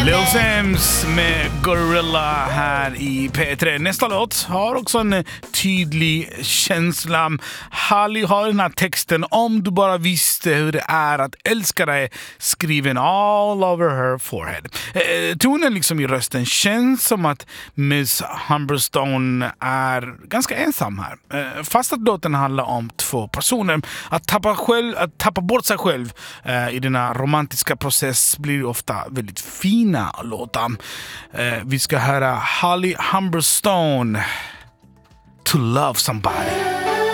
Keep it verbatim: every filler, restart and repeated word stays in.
Lil Sims med Gorilla här i P tre. Nästa låt har också en tydlig känsla. Halli har den här texten: om du bara visste hur det är att älska dig, skriven all over her forehead. Eh, tonen liksom i rösten känns som att Miss Humberstone är ganska ensam här. Eh, fast att låten handlar om två personer. Att tappa, själv, att tappa bort sig själv eh, i denna romantiska process blir ofta väldigt fina låtar. Eh, vi ska höra Halli Humberstone, To Love Somebody.